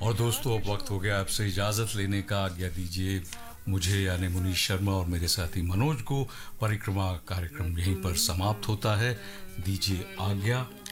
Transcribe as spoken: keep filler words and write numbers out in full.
और दोस्तों अब वक्त हो गया आपसे इजाज़त लेने का। आज्ञा दीजिए मुझे यानी मुनीश शर्मा और मेरे साथी मनोज को। परिक्रमा कार्यक्रम यहीं पर समाप्त होता है। दीजिए आज्ञा।